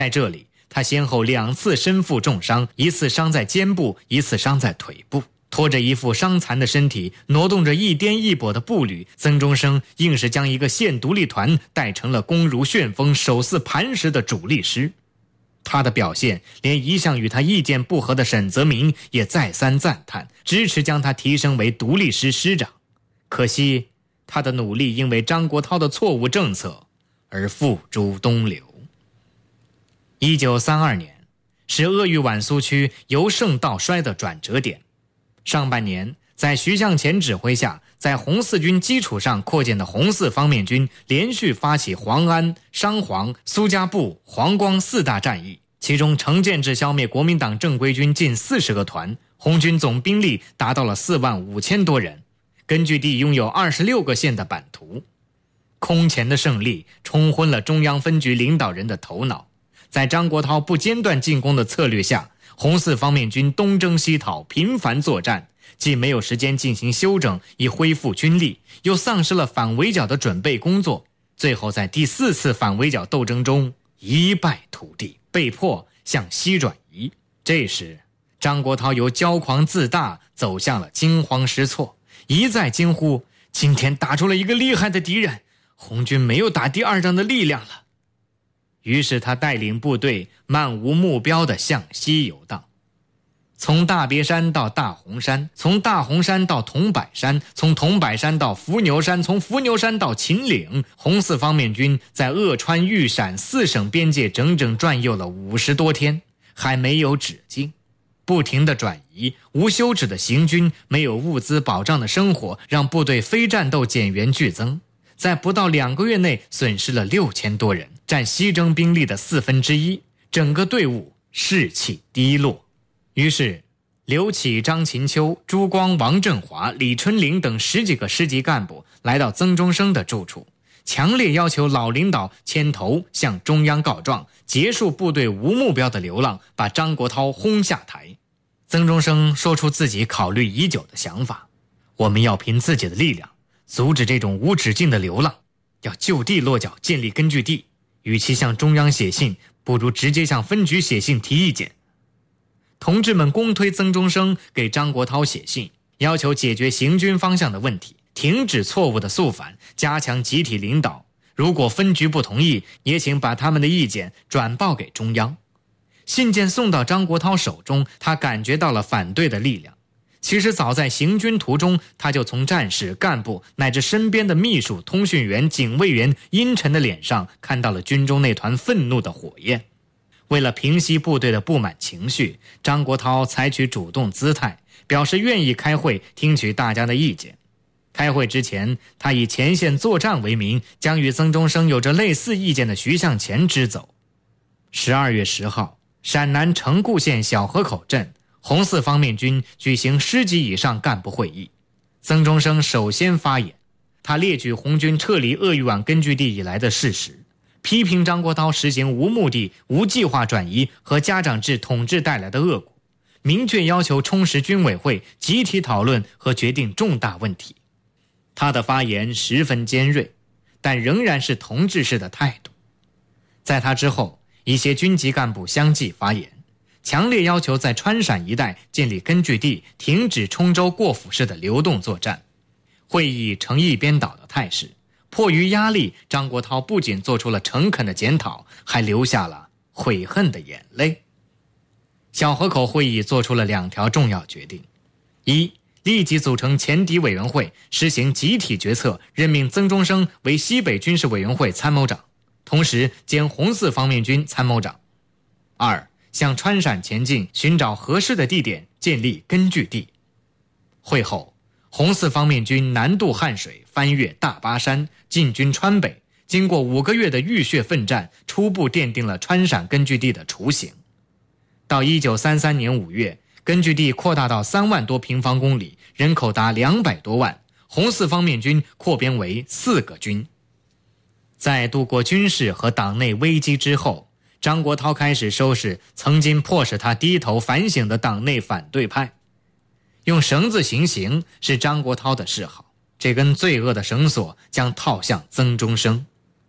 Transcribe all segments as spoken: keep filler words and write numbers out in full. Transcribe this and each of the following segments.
在这里，他先后两次身负重伤，一次伤在肩部，一次伤在腿部。拖着一副伤残的身体，挪动着一颠一跛的步履，曾中生硬是将一个县独立团带成了攻如旋风、手似磐石的主力师。他的表现连一向与他意见不合的沈泽民也再三赞叹，支持将他提升为独立师师长。可惜他的努力因为张国焘的错误政策而付诸东流。一九三二年是鄂豫皖苏区由盛到衰的转折点。上半年，在徐向前指挥下，在红四军基础上扩建的红四方面军连续发起黄安、商黄、苏家埠、黄光四大战役，其中程建制消灭国民党正规军近四十个团，红军总兵力达到了四万五千多人，根据地拥有二十六个县的版图。空前的胜利冲昏了中央分局领导人的头脑，在张国焘不间断进攻的策略下，红四方面军东征西讨，频繁作战，既没有时间进行休整以恢复军力，又丧失了反围剿的准备工作，最后在第四次反围剿斗争中一败涂地，被迫向西转移。这时张国焘由骄狂自大走向了惊慌失措，一再惊呼：今天打出了一个厉害的敌人，红军没有打第二仗的力量了。于是他带领部队漫无目标地向西游荡，从大别山到大红山，从大红山到桐柏山，从桐柏山到伏牛山，从伏牛山到秦岭。红四方面军在鄂川豫陕四省边界整整转悠了五十多天，还没有止境。不停的转移，无休止的行军，没有物资保障的生活，让部队非战斗减员剧增，在不到两个月内损失了六千多人，占西征兵力的四分之一，整个队伍士气低落。于是刘启、张秦秋、朱光、王振华、李春林等十几个师级干部来到曾中生的住处，强烈要求老领导牵头向中央告状，结束部队无目标的流浪，把张国焘轰下台。曾中生说出自己考虑已久的想法：我们要凭自己的力量阻止这种无止境的流浪，要就地落脚建立根据地，与其向中央写信，不如直接向分局写信提意见。同志们公推曾中生给张国焘写信，要求解决行军方向的问题，停止错误的肃反，加强集体领导。如果分局不同意，也请把他们的意见转报给中央。信件送到张国焘手中，他感觉到了反对的力量。其实早在行军途中，他就从战士、干部乃至身边的秘书、通讯员、警卫员阴沉的脸上看到了军中那团愤怒的火焰。为了平息部队的不满情绪，张国焘采取主动姿态，表示愿意开会听取大家的意见。开会之前，他以前线作战为名，将与曾中生有着类似意见的徐向前支走。十二月十号，陕南城固县小河口镇，红四方面军举行师级以上干部会议。曾中生首先发言，他列举红军撤离鄂豫皖根据地以来的事实，批评张国焘实行无目的、无计划转移和家长制统治带来的恶果，明确要求充实军委会集体讨论和决定重大问题。他的发言十分尖锐，但仍然是同志式的态度。在他之后，一些军级干部相继发言，强烈要求在川陕一带建立根据地，停止冲州过府式的流动作战。会议呈一边倒的态势，迫于压力，张国焘不仅做出了诚恳的检讨，还流下了悔恨的眼泪。小河口会议做出了两条重要决定：一、立即组成前敌委员会，实行集体决策，任命曾中生为西北军事委员会参谋长，同时兼红四方面军参谋长。二、向川陕前进，寻找合适的地点，建立根据地。会后，红四方面军南渡汉水，翻越大巴山，进军川北，经过五个月的浴血奋战，初步奠定了川陕根据地的雏形。到一九三三年五月，根据地扩大到三万多平方公里，人口达两百多万，红四方面军扩编为四个军。在度过军事和党内危机之后，张国焘开始收拾曾经迫使他低头反省的党内反对派。用绳子行刑是张国焘的嗜好，这根罪恶的绳索将套向曾中生。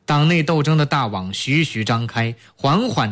党内斗争的大网徐徐张开，缓缓